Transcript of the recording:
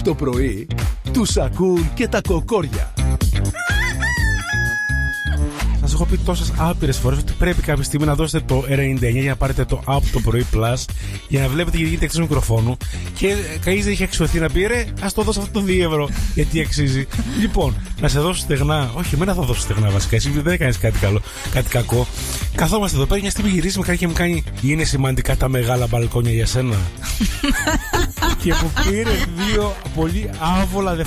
το πρωί τους ακούν και τα κοκόρια. Σας έχω πει τόσες άπειρες φορές ότι πρέπει κάποια στιγμή να δώσετε το 99 για να πάρετε το App το πρωί Plus για να βλέπετε γιατί γίνεται εκτός μικροφόνου. Και κανείς δεν είχε αξιωθεί να πει ρε, ας το δώσω αυτό το 2 ευρώ γιατί αξίζει. Λοιπόν, να σε δώσω στεγνά. Όχι, εμένα θα δώσω στεγνά βασικά. Εσύ δεν έκανες κάτι καλό, κάτι κακό. Καθόμαστε εδώ πέρα μια στιγμή γυρίζει με κάτι και μου κάνει είναι σημαντικά τα μεγάλα μπαλκόνια για σένα. Και μου πήρε 2 πολύ άβολα